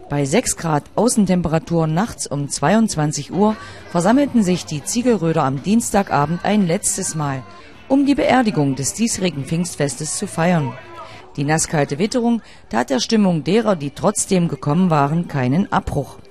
Bei 6 Grad Außentemperatur nachts um 22 Uhr versammelten sich die Ziegelröder am Dienstagabend ein letztes Mal, um die Beerdigung des diesjährigen Pfingstfestes zu feiern. Die nasskalte Witterung tat der Stimmung derer, die trotzdem gekommen waren, keinen Abbruch.